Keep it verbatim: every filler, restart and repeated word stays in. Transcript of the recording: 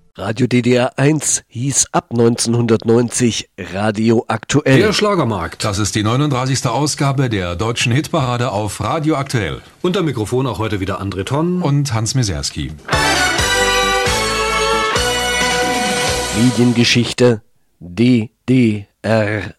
Radio D D R eins hieß ab neunzehnhundertneunzig Radio Aktuell. Der Schlagermarkt. Das ist die neununddreißigste Ausgabe der deutschen Hitparade auf Radio Aktuell. Unter Mikrofon auch heute wieder André Tonn und Hans Meserski. Mediengeschichte D D R